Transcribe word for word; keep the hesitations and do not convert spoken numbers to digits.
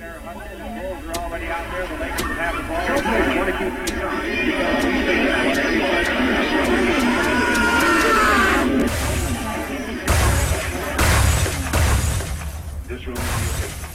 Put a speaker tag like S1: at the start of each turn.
S1: there. Hudson, the Bulls are already out there. The Lakers have the ball. They want to keep these shots. This room is